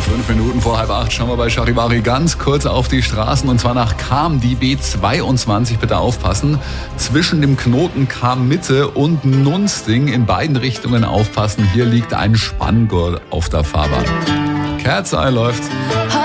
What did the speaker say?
5 Minuten vor 7:30 schauen wir bei Charivari ganz kurz auf die Straßen und zwar nach Cham, die B22, bitte aufpassen. Zwischen dem Knoten Cham Mitte und Nunsting in beiden Richtungen aufpassen. Hier liegt ein Spanngurt auf der Fahrbahn. Cat's Eye läuft.